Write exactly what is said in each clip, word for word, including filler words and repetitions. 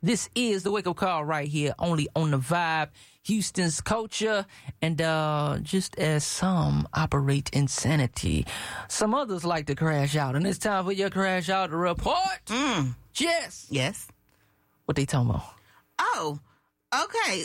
This is the Wake Up Call right here, only on the Vibe, Houston's culture. And uh just as some operate insanity, some others like to crash out. And it's time for your crash out report. Mm. Jess. Yes. What they talking about? Oh, okay.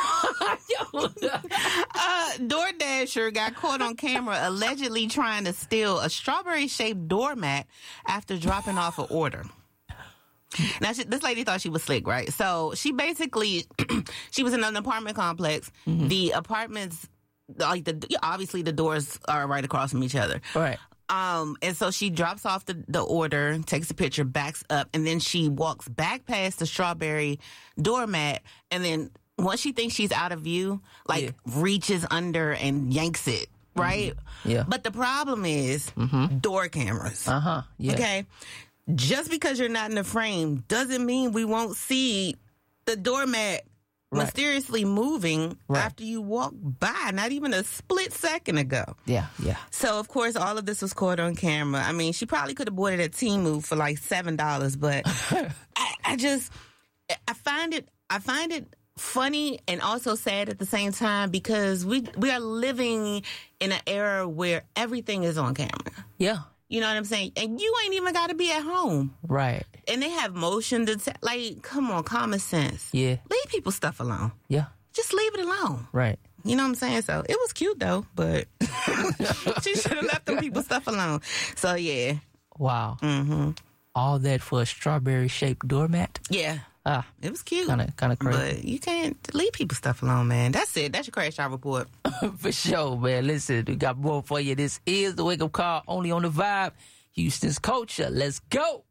uh, DoorDasher got caught on camera allegedly trying to steal a strawberry-shaped doormat after dropping off an order. Now, she, this lady thought she was slick, right? So she basically, she was in an apartment complex. Mm-hmm. The apartments, like the obviously the doors are right across from each other. Right. Um, and so she drops off the, the order, takes a picture, backs up, and then she walks back past the strawberry doormat, and then once she thinks she's out of view, like yeah. reaches under and yanks it, right? Mm-hmm. Yeah. But the problem is mm-hmm. door cameras. Uh-huh. Yeah. Okay. Just because you're not in the frame doesn't mean we won't see the doormat right. mysteriously moving right. after you walk by, not even a split second ago. Yeah, yeah. So, of course, all of this was caught on camera. I mean, she probably could have bought it at Temu for like seven dollars, but I, I just, I find it, I find it funny and also sad at the same time because we we are living in an era where everything is on camera. Yeah. You know what I'm saying? And you ain't even got to be at home. Right. And they have motion detect. Like, come on, common sense. Yeah. Leave people's stuff alone. Yeah. Just leave it alone. Right. You know what I'm saying? So it was cute though, but she should have left them people's stuff alone. So yeah. Wow. Mm-hmm. All that for a strawberry shaped doormat? Yeah. Ah. It was cute. Kind of kind of crazy. But you can't leave people's stuff alone, man. That's it. That's your crash out report. For sure, man. Listen, we got more for you. This is the Wake Up Call, only on the Vibe, Houston's culture. Let's go.